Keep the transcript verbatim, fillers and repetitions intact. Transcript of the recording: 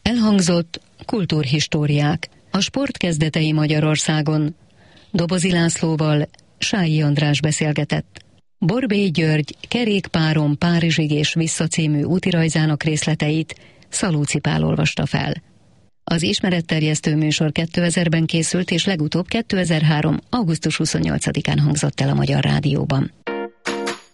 Elhangzott kultúrhistóriák, a sport kezdetei Magyarországon. Dobozi Lászlóval Sályi András beszélgetett. Borbély György Kerékpáron Párizsig és vissza című útirajzának részleteit Szalóci Pál olvasta fel. Az ismeretterjesztő műsor kétezerben készült, és legutóbb kétezer-három. augusztus huszonnyolcadikán hangzott el a Magyar Rádióban.